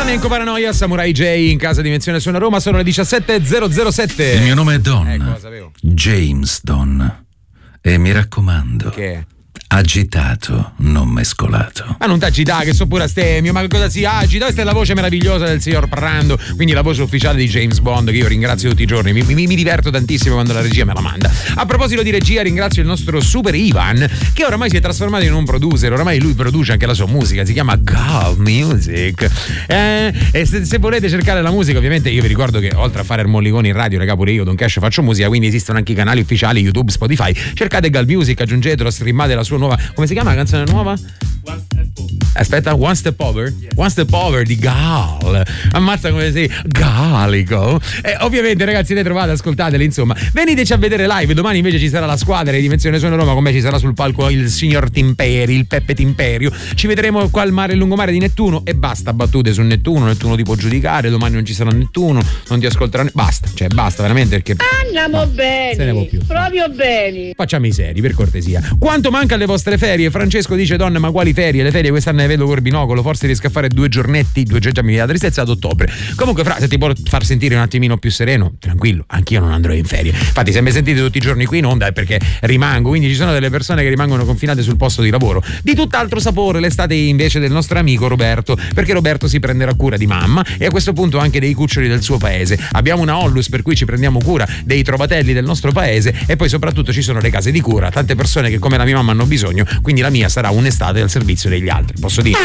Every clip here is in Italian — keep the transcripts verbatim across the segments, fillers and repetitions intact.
Flamenco Paranoia, Samurai J in casa Dimensione Suona Roma, sono le diciassette e zero zero sette. Il mio nome è Don. Ecco, lo sapevo. James Don. E mi raccomando. Che? Agitato, non mescolato. Ma non t'agità, che so pure astemio, ma che cosa si agita? Questa è la voce meravigliosa del signor Prando, quindi la voce ufficiale di James Bond, che io ringrazio tutti i giorni, mi, mi, mi diverto tantissimo quando la regia me la manda. A proposito di regia, ringrazio il nostro super Ivan, che oramai si è trasformato in un producer, oramai lui produce anche la sua musica, si chiama Gal Music. Eh, e se, se volete cercare la musica, ovviamente io vi ricordo che oltre a fare il mollicone in radio, raga, pure io, Don Cash, faccio musica, quindi esistono anche i canali ufficiali YouTube, Spotify, cercate Gal Music, aggiungetelo, streamate la sua nuova, come si chiama la canzone nuova? One Step Over. Aspetta, One Step Over? Yes. One Step Over di Gal. Ammazza come sei galico. E ovviamente ragazzi le trovate, ascoltatele, insomma. Veniteci a vedere live, domani invece ci sarà la squadra di Dimensione Suona Roma, con me ci sarà sul palco il signor Timperi, il Peppe Timperio. Ci vedremo qua al mare, il lungomare di Nettuno e basta battute su Nettuno, Nettuno ti può giudicare, domani non ci sarà Nettuno, non ti ascolteranno, basta, cioè basta veramente perché andiamo no, bene, se ne può più. Proprio bene. Facciamo i seri, per cortesia. Quanto manca alle vostre ferie? Francesco dice: donne, ma quali ferie? Le ferie quest'anno le vedo col binocolo, forse riesco a fare due giornetti, due giorni mi dà tristezza ad ottobre. Comunque, fra, se ti può far sentire un attimino più sereno, tranquillo, anch'io non andrò in ferie. Infatti, se mi sentite tutti i giorni qui in onda è perché rimango, quindi ci sono delle persone che rimangono confinate sul posto di lavoro. Di tutt'altro sapore l'estate invece del nostro amico Roberto, perché Roberto si prenderà cura di mamma e a questo punto anche dei cuccioli del suo paese. Abbiamo una Ollus per cui ci prendiamo cura dei trovatelli del nostro paese e poi soprattutto ci sono le case di cura, tante persone che come la mia mamma hanno bisogno, quindi la mia sarà un'estate al servizio degli altri, posso dire?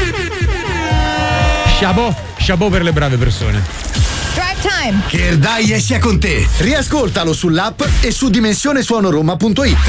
Chapeau, chapeau per le brave persone. Drive Time. Che dai sia con te. Riascoltalo sull'app e su dimensionesuonoroma punto it.